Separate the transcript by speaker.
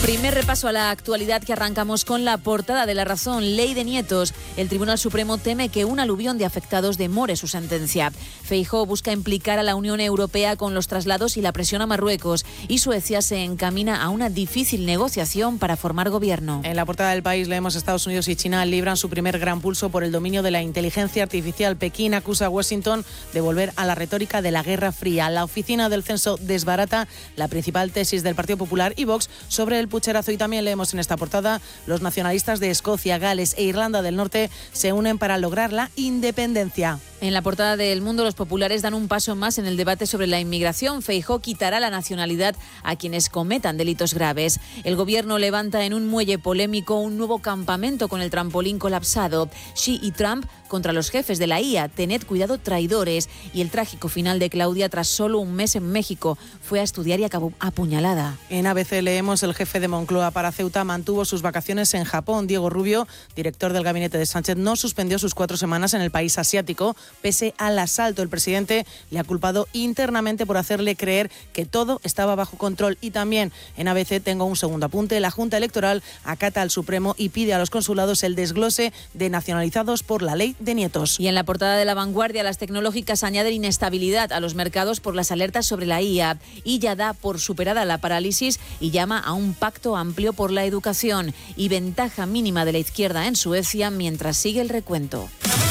Speaker 1: Primer repaso a la actualidad que arrancamos con la portada de La Razón. Ley de nietos. El Tribunal Supremo teme que un aluvión de afectados demore su sentencia. Feijóo busca implicar a la Unión Europea con los traslados y la presión a Marruecos. Y Suecia se encamina a una difícil negociación para formar gobierno.
Speaker 2: En la portada del País leemos: Estados Unidos y China libran su primer gran pulso por el dominio de la inteligencia artificial. Pekín acusa a Washington de volver a la retórica de la Guerra Fría. La oficina del censo desbarata la principal tesis del Partido Popular y Vox sobre el pucherazo. Y también leemos en esta portada: los nacionalistas de Escocia, Gales e Irlanda del Norte se unen para lograr la independencia.
Speaker 1: En la portada de El Mundo, los populares dan un paso más en el debate sobre la inmigración. Feijóo quitará la nacionalidad a quienes cometan delitos graves. El gobierno levanta en un muelle polémico un nuevo campamento con el trampolín colapsado. Xi y Trump contra los jefes de la IA. Tened cuidado, traidores. Y el trágico final de Claudia tras solo un mes en México. Fue a estudiar y acabó apuñalada.
Speaker 2: En ABC leemos: el jefe de Moncloa para Ceuta mantuvo sus vacaciones en Japón. Diego Rubio, director del gabinete de Sánchez, no suspendió sus 4 semanas en el país asiático, pese al asalto. El presidente le ha culpado internamente por hacerle creer que todo estaba bajo control. Y también en ABC tengo un segundo apunte: la Junta Electoral acata al Supremo y pide a los consulados el desglose de nacionalizados por la ley de nietos.
Speaker 1: Y en la portada de La Vanguardia, las tecnológicas añaden inestabilidad a los mercados por las alertas sobre la IA. Y ya da por superada la parálisis y llama a un pacto amplio por la educación y ventaja mínima de la izquierda en Suecia mientras sigue el recuento.